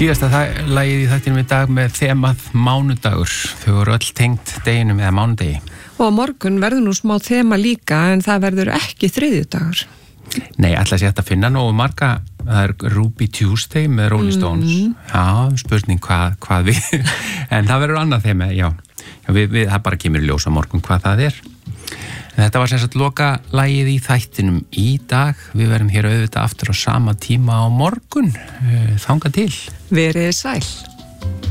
Síðasta lagið í þættinum í dag með þemað mánudagur. Þau voru öll tengt deginum eða mánudegi. Og á morgun verður nú smá þema líka en það verður ekki þriðjudagur. Nei, ætla að sé að finna nógu marga. Það er Ruby Tuesday með Rolling Stones. Já, spurning hvað við. En það verður annað þema, já. Það bara kemur í ljós á morgun hvað það er. En þetta var sem sagt loka lagið í þættinum í dag. Við verðum hér auðvitað aftur á sama tíma á morgun. Þangað til. Verið sæl.